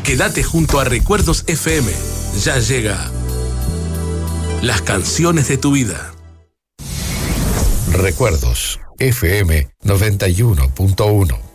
Quédate junto a Recuerdos FM. Ya llega las canciones de tu vida. Recuerdos FM 91.1.